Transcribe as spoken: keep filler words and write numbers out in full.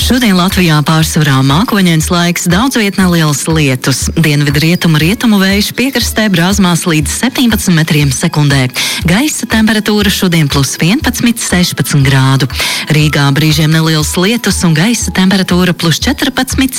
Šodien Latvijā pārsvarā mākoņains laiks, daudz viet nelielas lietus. Dienvidu rietumu rietumu vējš piekrastē brāzmās līdz septiņpadsmit metriem sekundē. Gaisa temperatūra šodien plus vienpadsmit, sešpadsmit grādu. Rīgā brīžiem nelielas lietus un gaisa temperatūra plus četrpadsmit,